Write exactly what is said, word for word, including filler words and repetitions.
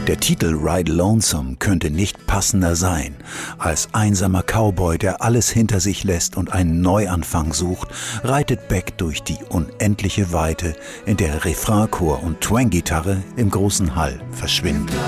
Der Titel Ride Lonesome könnte nicht passender sein. Als einsamer Cowboy, der alles hinter sich lässt und einen Neuanfang sucht, reitet Beck durch die unendliche Weite, in der Refrainchor und Twanggitarre im großen Hall verschwinden.